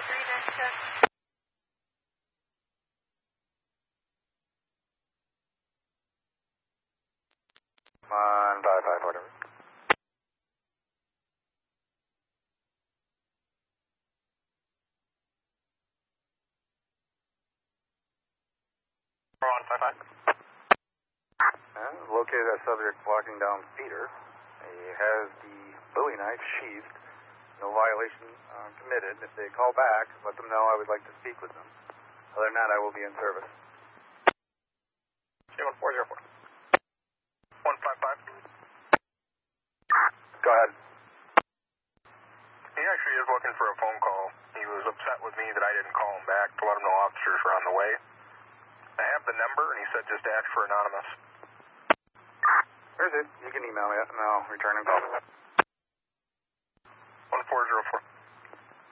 check. Come on, 5-5, whatever. We're on 5-5. Located that subject walking down Peter. He has the Bowie knife sheathed. No violation committed. If they call back, let them know I would like to speak with them. Other than that, I will be in service. C1404. 155. Go ahead. He actually is looking for a phone call. He was upset with me that I didn't call him back to let him know officers were on the way. I have the number, and he said just ask for anonymous. Here's it. You can email me and I'll return and call.